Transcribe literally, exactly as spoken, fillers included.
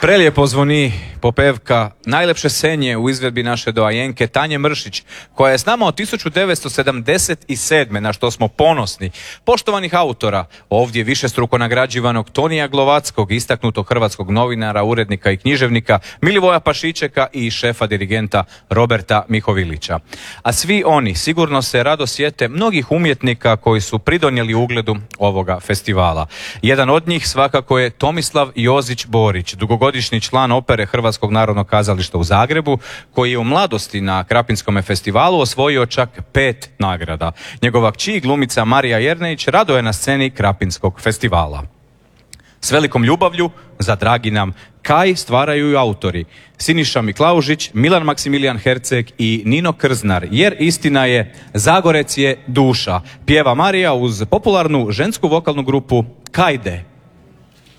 Prelijepo zvoni popevka najlepše senje u izvedbi naše doajenke Tanje Mršić, koja je s nama od tisuću devetsto sedamdeset sedme. na što smo ponosni. Poštovanih autora, ovdje višestruko nagrađivanog Tonija Glovackog, istaknutog hrvatskog novinara, urednika i književnika, Milivoja Pašičeka i šefa dirigenta Roberta Mihovilića. A svi oni sigurno se rado sjete mnogih umjetnika koji su pridonijeli ugledu ovoga festivala. Jedan od njih svakako je Tomislav Jozić Borić, dugogodišnji član opere Hrvatskog narodnog kazališta u Zagrebu, koji je u mladosti na Krapinskome festivalu osvojio čak pet nagrada. Njegova kći, glumica Marija Jernejić, rado je na sceni Krapinskog festivala. S velikom ljubavlju za dragi nam Kaj stvaraju i autori Siniša Miklaužić, Milan Maksimilijan Herceg i Nino Krznar, jer istina je, Zagorec je duša. Pjeva Marija uz popularnu žensku vokalnu grupu Kajde.